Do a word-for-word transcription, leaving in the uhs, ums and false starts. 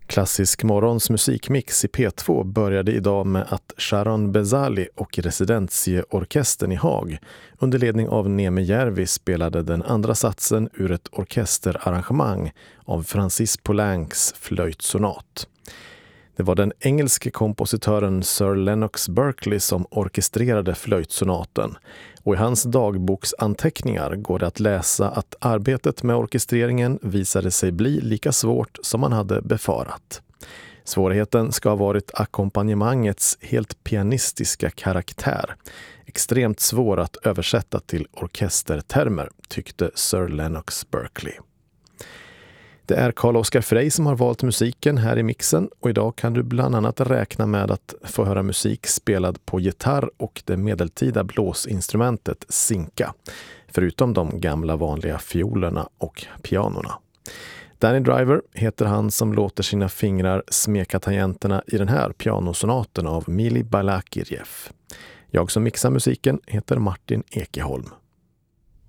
Klassisk morgons musikmix i P två började idag med att Sharon Bezali och Residentieorkestern i Haag under ledning av Neme Järvi spelade den andra satsen ur ett orkesterarrangemang av Francis Poulencs flöjtsonat. Det var den engelske kompositören Sir Lennox Berkeley som orkestrerade flöjtsonaten, och i hans dagboksanteckningar går det att läsa att arbetet med orkestreringen visade sig bli lika svårt som man hade befarat. Svårigheten ska ha varit ackompanjemangets helt pianistiska karaktär, extremt svår att översätta till orkestertermer, tyckte Sir Lennox Berkeley. Det är Carl-Oskar Frey som har valt musiken här i mixen, och idag kan du bland annat räkna med att få höra musik spelad på gitarr och det medeltida blåsinstrumentet sinka, förutom de gamla vanliga fiolerna och pianorna. Danny Driver heter han som låter sina fingrar smeka tangenterna i den här pianosonaten av Mili Balakirjev. Jag som mixar musiken heter Martin Ekeholm.